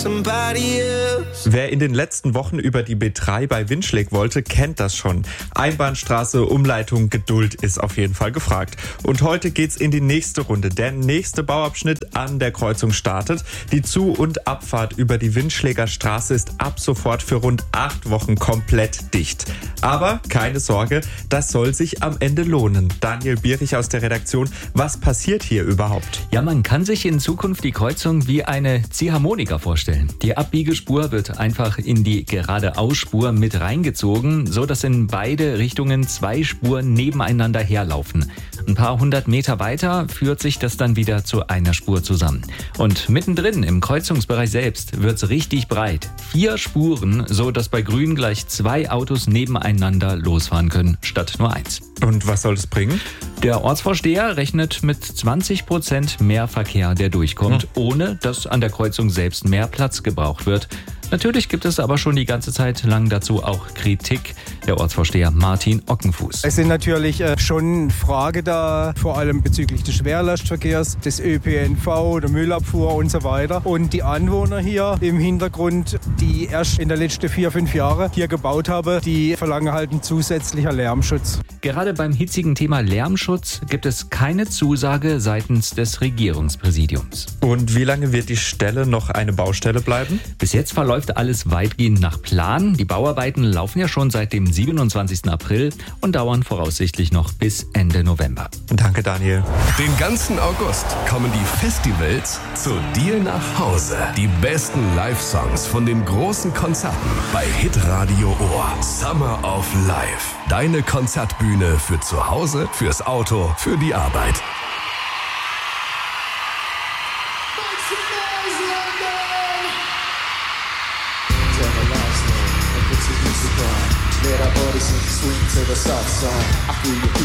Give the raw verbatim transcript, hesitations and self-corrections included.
Wer in den letzten Wochen über die B drei bei Winschläg wollte, kennt das schon. Einbahnstraße, Umleitung, Geduld ist auf jeden Fall gefragt. Und heute geht's in die nächste Runde. Der nächste Bauabschnitt an der Kreuzung startet. Die Zu- und Abfahrt über die Winschläger Straße ist ab sofort für rund acht Wochen komplett dicht. Aber keine Sorge, das soll sich am Ende lohnen. Daniel Bierich aus der Redaktion, was passiert hier überhaupt? Ja, man kann sich in Zukunft die Kreuzung wie eine Ziehharmonika vorstellen. Die Abbiegespur wird einfach in die Geradeausspur mit reingezogen, so dass in beide Richtungen zwei Spuren nebeneinander herlaufen. Ein paar hundert Meter weiter führt sich das dann wieder zu einer Spur zusammen. Und mittendrin im Kreuzungsbereich selbst wird's richtig breit. Vier Spuren, so dass bei Grün gleich zwei Autos nebeneinander losfahren können, statt nur eins. Und was soll das bringen? Der Ortsvorsteher rechnet mit zwanzig Prozent mehr Verkehr, der durchkommt, hm. ohne dass an der Kreuzung selbst mehr Platz gebraucht wird. Natürlich gibt es aber schon die ganze Zeit lang dazu auch Kritik. Der Ortsvorsteher Martin Ockenfuß. Es sind natürlich äh, schon Fragen da, vor allem bezüglich des Schwerlastverkehrs, des Ö P N V, der Müllabfuhr und so weiter. Und die Anwohner hier im Hintergrund, die erst in den letzten vier, fünf Jahren hier gebaut haben, die verlangen halt einen zusätzlichen Lärmschutz. Gerade beim hitzigen Thema Lärmschutz gibt es keine Zusage seitens des Regierungspräsidiums. Und wie lange wird die Stelle noch eine Baustelle bleiben? Bis jetzt verläuft alles weitgehend nach Plan. Die Bauarbeiten laufen ja schon seit dem siebenundzwanzigsten April und dauern voraussichtlich noch bis Ende November. Danke, Daniel. Den ganzen August kommen die Festivals zu dir nach Hause. Die besten Live-Songs von den großen Konzerten bei Hitradio Ohr. Summer of Life. Deine Konzertbühne für zu Hause, fürs Auto, für die Arbeit. Let our bodies sing sweet to the soft song. I feel you.